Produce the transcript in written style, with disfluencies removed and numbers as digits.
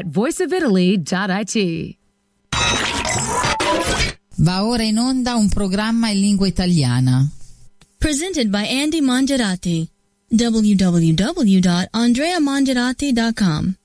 at voiceofitaly.it. Va ora in onda un programma in lingua italiana. Presented by Andy Mongerati. www.andreamongerati.com